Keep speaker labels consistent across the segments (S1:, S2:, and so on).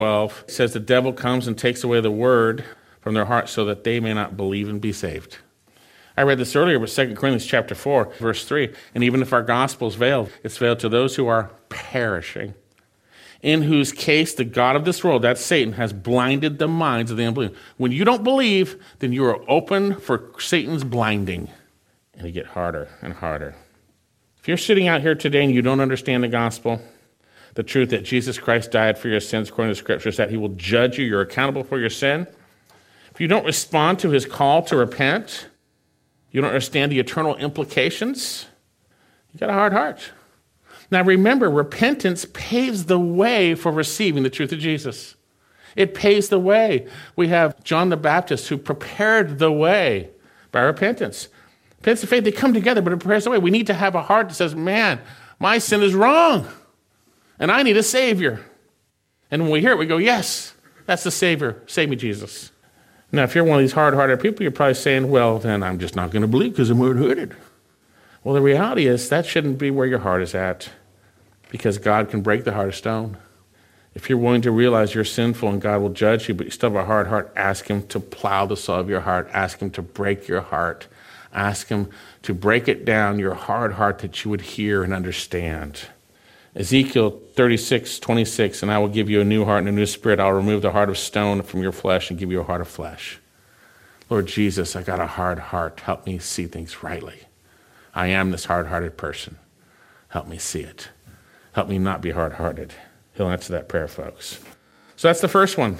S1: 12 says the devil comes and takes away the word from their heart so that they may not believe and be saved. I read this earlier with 2 Corinthians chapter 4, verse 3. And even if our gospel is veiled, it's veiled to those who are perishing, in whose case the God of this world, that's Satan, has blinded the minds of the unbelieving. When you don't believe, then you are open for Satan's blinding. And you get harder and harder. If you're sitting out here today and you don't understand the gospel, the truth that Jesus Christ died for your sins according to the scriptures, that he will judge you, you're accountable for your sin. If you don't respond to his call to repent, you don't understand the eternal implications, you got a hard heart. Now remember, repentance paves the way for receiving the truth of Jesus. It paves the way. We have John the Baptist who prepared the way by repentance. Repentance and faith, they come together, but it prepares the way. We need to have a heart that says, man, my sin is wrong, and I need a Savior. And when we hear it, we go, yes, that's the Savior. Save me, Jesus. Now, if you're one of these hard-hearted people, you're probably saying, well, then I'm just not going to believe because I'm hard-hearted. Well, the reality is that shouldn't be where your heart is at, because God can break the heart of stone. If you're willing to realize you're sinful and God will judge you, but you still have a hard heart, ask him to plow the soil of your heart. Ask him to break your heart. Ask him to break it down, your hard heart, that you would hear and understand. Ezekiel 36:26, and I will give you a new heart and a new spirit. I'll remove the heart of stone from your flesh and give you a heart of flesh. Lord Jesus, I got a hard heart. Help me see things rightly. I am this hard-hearted person. Help me see it. Help me not be hard-hearted. He'll answer that prayer, folks. So that's the first one.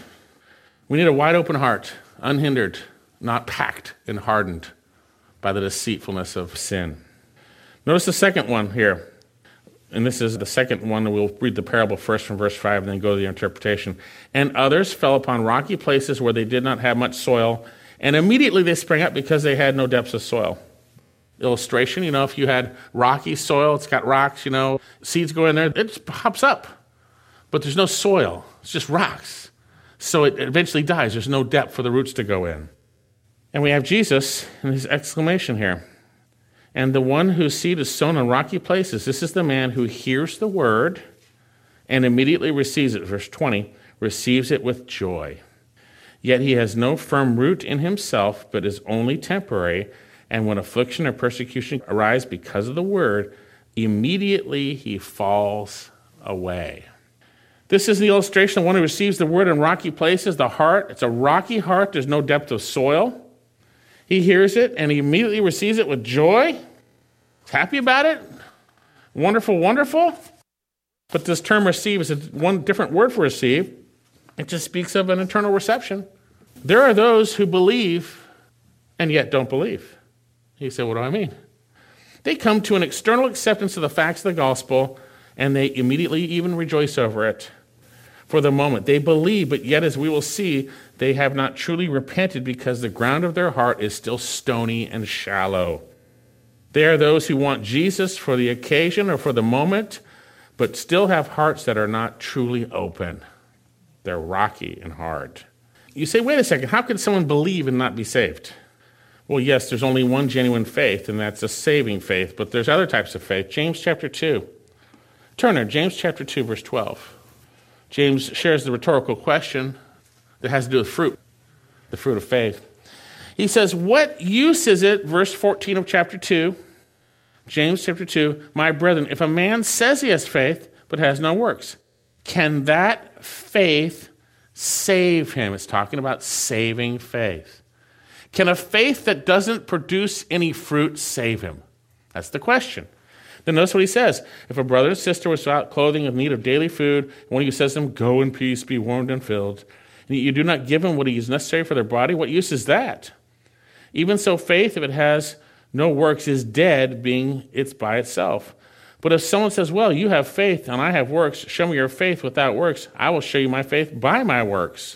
S1: We need a wide open heart, unhindered, not packed and hardened by the deceitfulness of sin. Notice the second one here. And this is the second one, and we'll read the parable first from verse 5 and then go to the interpretation. And others fell upon rocky places where they did not have much soil, and immediately they sprang up because they had no depths of soil. Illustration, if you had rocky soil, it's got rocks, seeds go in there, it pops up. But there's no soil, it's just rocks. So it eventually dies. There's no depth for the roots to go in. And we have Jesus and his exclamation here. And the one whose seed is sown on rocky places, this is the man who hears the word and immediately receives it. Verse 20, receives it with joy. Yet he has no firm root in himself, but is only temporary. And when affliction or persecution arise because of the word, immediately he falls away. This is the illustration of one who receives the word in rocky places. The heart, it's a rocky heart. There's no depth of soil. He hears it, and he immediately receives it with joy. He's happy about it. Wonderful, wonderful. But this term receive is one different word for receive. It just speaks of an internal reception. There are those who believe and yet don't believe. He said, what do I mean? They come to an external acceptance of the facts of the gospel, and they immediately even rejoice over it. For the moment, they believe, but yet, as we will see, they have not truly repented because the ground of their heart is still stony and shallow. They are those who want Jesus for the occasion or for the moment, but still have hearts that are not truly open. They're rocky and hard. You say, wait a second, how can someone believe and not be saved? Well, yes, there's only one genuine faith, and that's a saving faith, but there's other types of faith. James chapter 2. Turner, James chapter 2, verse 12. James shares the rhetorical question that has to do with fruit, the fruit of faith. He says, what use is it, verse 14 of chapter 2, James chapter 2, my brethren, if a man says he has faith but has no works, can that faith save him? It's talking about saving faith. Can a faith that doesn't produce any fruit save him? That's the question. Then notice what he says. If a brother or sister was without clothing, in need of daily food, and one of you says to them, go in peace, be warmed and filled, and you do not give them what is necessary for their body, what use is that? Even so, faith, if it has no works, is dead, being it's by itself. But if someone says, well, you have faith and I have works, show me your faith without works, I will show you my faith by my works.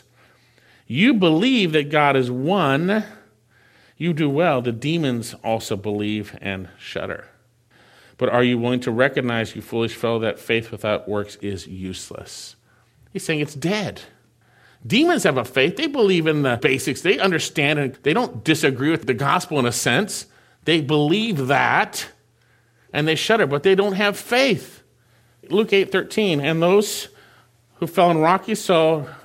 S1: You believe that God is one, you do well. The demons also believe and shudder. But are you willing to recognize, you foolish fellow, that faith without works is useless? He's saying it's dead. Demons have a faith. They believe in the basics. They understand, and they don't disagree with the gospel in a sense. They believe that, and they shudder, but they don't have faith. Luke 8:13, and those who fell on rocky soil